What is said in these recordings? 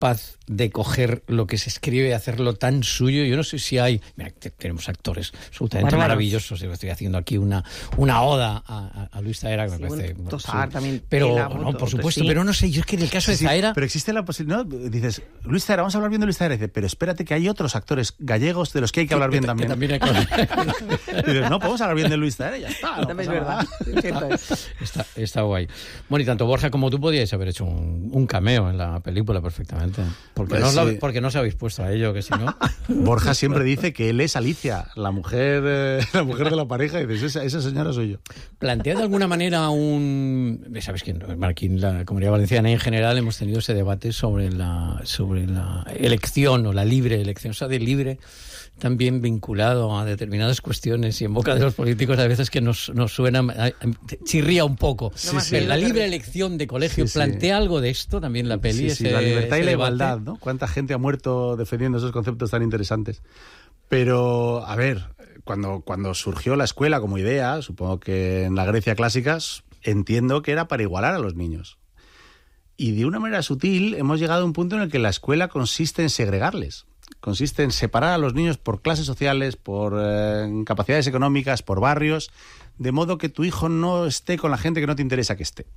capaz de coger lo que se escribe y hacerlo tan suyo. Yo no sé si hay... Mira, tenemos actores absolutamente maravillosos. Yo estoy haciendo aquí una oda a Luis Zahera, que me parece... También pero, no, por supuesto, pero no sé, yo es que en el caso de Zahera... Pero existe la posibilidad, ¿no? Dices, Luis Zahera, vamos a hablar bien de Luis Zahera. Dice, pero espérate que hay otros actores gallegos de los que hay que hablar bien también. También hay que hablar. Dices, no, podemos hablar bien de Luis Zahera y ya está. No es verdad. Está guay. Bueno, y tanto Borja como tú podíais haber hecho un cameo en la película perfectamente. Porque no os habéis puesto a ello, que si no... Borja siempre dice que él es Alicia, la mujer de la pareja, y dices, esa señora soy yo. Plantea de alguna manera ¿sabes quién? Aquí en la Comunidad Valenciana y en general hemos tenido ese debate sobre la elección o la libre elección, o sea, de libre también vinculado a determinadas cuestiones y en boca de los políticos a veces que nos suena, chirría un poco. La libre elección de colegio plantea algo de esto también la peli. La libertad y la igualdad, ¿no? Cuánta gente ha muerto defendiendo esos conceptos tan interesantes. Pero, a ver, cuando surgió la escuela como idea, supongo que en la Grecia clásica, entiendo que era para igualar a los niños. Y de una manera sutil hemos llegado a un punto en el que la escuela consiste en segregarles. Consiste en separar a los niños por clases sociales, por capacidades económicas, por barrios, de modo que tu hijo no esté con la gente que no te interesa que esté.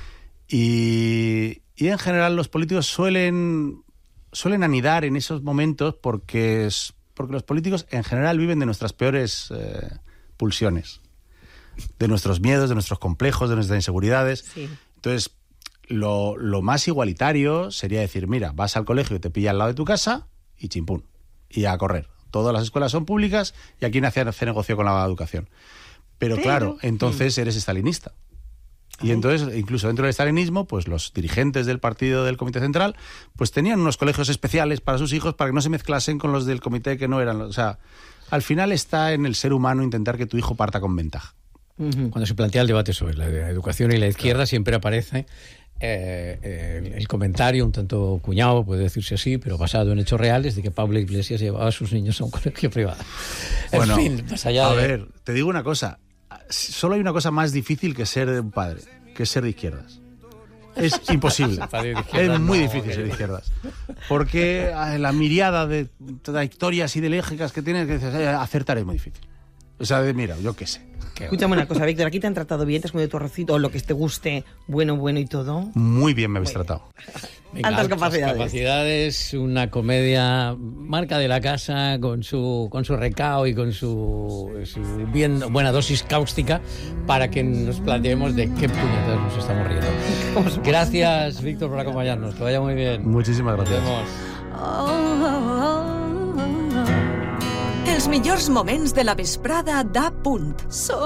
Y en general los políticos suelen anidar en esos momentos porque los políticos en general viven de nuestras peores pulsiones, de nuestros miedos, de nuestros complejos, de nuestras inseguridades. Sí. Entonces, lo más igualitario sería decir, mira, vas al colegio y te pilla al lado de tu casa y chimpún, y a correr. Todas las escuelas son públicas y aquí nadie hace negocio con la educación. Pero claro, entonces eres estalinista. Y entonces, incluso dentro del estalinismo, pues los dirigentes del partido del Comité Central, pues tenían unos colegios especiales para sus hijos para que no se mezclasen con los del comité que no eran. O sea, al final está en el ser humano intentar que tu hijo parta con ventaja. Cuando se plantea el debate sobre la educación y la izquierda, siempre aparece el comentario un tanto cuñado, puede decirse así, pero basado en hechos reales, de que Pablo Iglesias llevaba a sus niños a un colegio privado. Bueno, en fin, más allá ver, te digo una cosa. Solo hay una cosa más difícil que ser un padre, que es ser de izquierdas. Es imposible. Es muy difícil ser de izquierdas. Porque la miriada de trayectorias ideológicas que tienes, que dices, acertar es muy difícil. O sea, mira, yo qué sé. Escúchame una cosa, Víctor, ¿aquí te han tratado bien? ¿Te has comido tu arrocito o lo que te guste, bueno y todo? Muy bien me habéis tratado. Venga, altas capacidades, una comedia marca de la casa con su recao y con su buena dosis cáustica para que nos planteemos de qué puñetas nos estamos riendo. Gracias, Víctor, por acompañarnos. Que vaya muy bien. Muchísimas gracias. Nos vemos. Els millors moments de la vesprada d'A Punt.